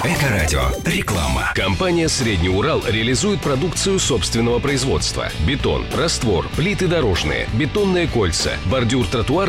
Эко-радио. Реклама. Компания «Средний Урал» реализует продукцию собственного производства. Бетон, раствор, плиты дорожные, бетонные кольца, бордюр тротуар